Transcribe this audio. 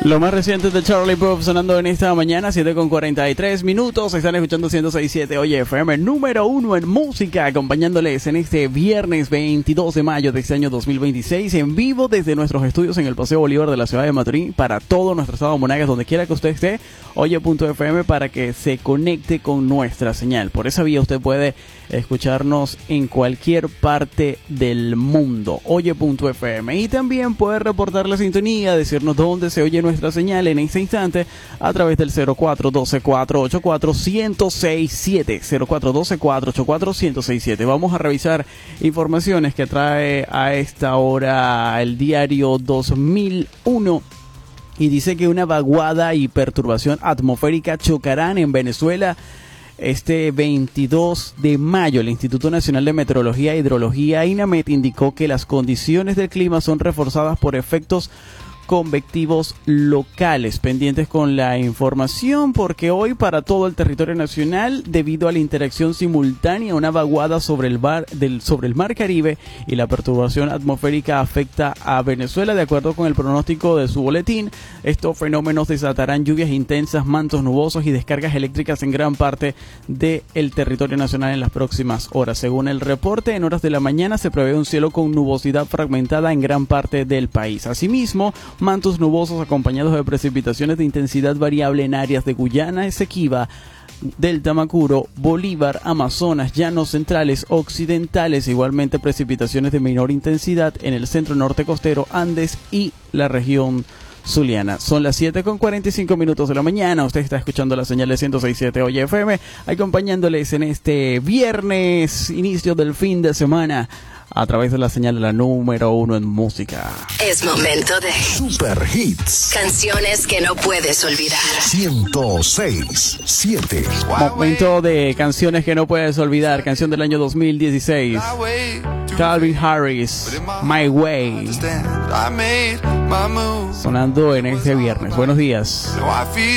Lo más reciente de Charlie Puth sonando en esta mañana, 7:43 minutos. Están escuchando 106.7 Oye FM, número 1 en música, acompañándoles en este viernes 22 de mayo de este año 2026, en vivo desde nuestros estudios en el Paseo Bolívar de la ciudad de Maturín, para todo nuestro estado de Monagas, donde quiera que usted esté, Oye.fm, para que se conecte con nuestra señal. Por esa vía usted puede escucharnos en cualquier parte del mundo, Oye.fm, y también puede reportar la sintonía, decirnos dónde se oye nuestra señal en este instante a través del 0412-484-1067, 0412-484-1067. Vamos a revisar informaciones que trae a esta hora el diario 2001. Y dice que una vaguada y perturbación atmosférica chocarán en Venezuela este 22 de mayo. El Instituto Nacional de Meteorología e Hidrología, INAMET, indicó que las condiciones del clima son reforzadas por efectos convectivos locales. Pendientes con la información, porque hoy para todo el territorio nacional, debido a la interacción simultánea, una vaguada sobre el mar Caribe y la perturbación atmosférica afecta a Venezuela. De acuerdo con el pronóstico de su boletín, estos fenómenos desatarán lluvias intensas, mantos nubosos y descargas eléctricas en gran parte del territorio nacional en las próximas horas. Según el reporte, en horas de la mañana se prevé un cielo con nubosidad fragmentada en gran parte del país. Asimismo, mantos nubosos acompañados de precipitaciones de intensidad variable en áreas de Guyana, Esequiba, Delta Macuro, Bolívar, Amazonas, llanos centrales, occidentales, igualmente precipitaciones de menor intensidad en el centro norte costero, Andes y la región Zuliana. Son las 7:45 de la mañana. Usted está escuchando la señal de 106.7 Oye FM, acompañándoles en este viernes, inicio del fin de semana, a través de la señal de la número 1 en música. Es momento de Super Hits. Canciones que no puedes olvidar. 106.7. Momento de canciones que no puedes olvidar. Canción del año 2016. Calvin Harris, My Way. Sonando en este viernes. Buenos días.